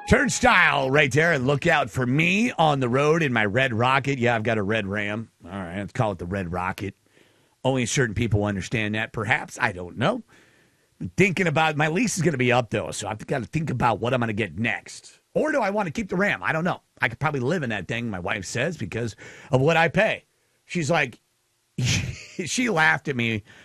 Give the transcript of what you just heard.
Turnstile right there, and look out for me on the road in my red Rocket. Yeah, I've got a red Ram. All right, let's call it the red Rocket. Only certain people understand that, perhaps. I don't know. I'm thinking about my lease is going to be up, though, so I've got to think about what I'm going to get next. Or do I want to keep the Ram? I don't know. I could probably live in that thing, my wife says, because of what I pay. She's like, she laughed at me